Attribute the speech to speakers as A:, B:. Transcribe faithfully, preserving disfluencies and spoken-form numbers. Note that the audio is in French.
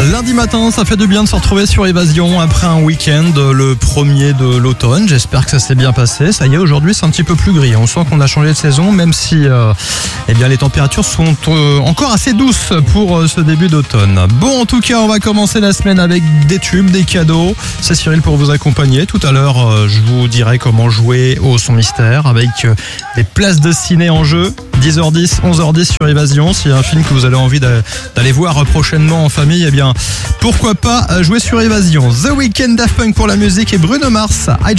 A: Lundi matin, ça fait du bien de se retrouver sur Évasion après un week-end, le premier de l'automne. J'espère que ça s'est bien passé. Ça y est, aujourd'hui, c'est un petit peu plus gris. On sent qu'on a changé de saison, même si euh, eh bien, les températures sont euh, encore assez douces pour euh, ce début d'automne. Bon, en tout cas, on va commencer la semaine avec des tubes, des cadeaux. C'est Cyril pour vous accompagner. Tout à l'heure, euh, je vous dirai comment jouer au son mystère avec euh, des places de ciné en jeu. dix heures dix, onze heures dix sur Évasion. S'il y a un film que vous avez envie d'aller voir prochainement en famille, eh bien, pourquoi pas jouer sur Évasion. The Weeknd, Daft Punk pour la musique et Bruno Mars. I